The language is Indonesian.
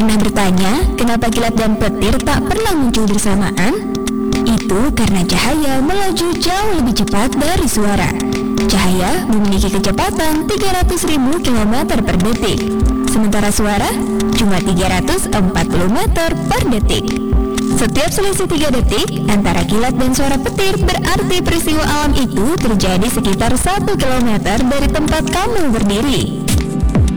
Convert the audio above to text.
Pernah bertanya kenapa kilat dan petir tak pernah muncul bersamaan? Itu karena cahaya melaju jauh lebih cepat dari suara. Cahaya memiliki kecepatan 300.000 km per detik, sementara suara cuma 340 meter per detik. Setiap selisih 3 detik antara kilat dan suara petir berarti peristiwa alam itu terjadi sekitar 1 km dari tempat kamu berdiri.